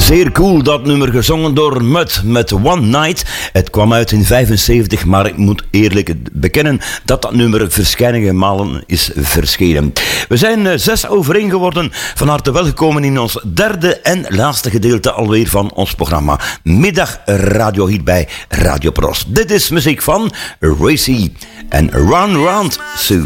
Zeer cool, dat nummer gezongen door Mud met One Night. Het kwam uit in 75, maar ik moet eerlijk bekennen dat nummer verschillende malen is verschenen. We zijn 6 over 1 geworden. Van harte welgekomen in ons derde en laatste gedeelte alweer van ons programma Middag Radio hier bij Radio Pros. Dit is muziek van Racy en Run Round Sue.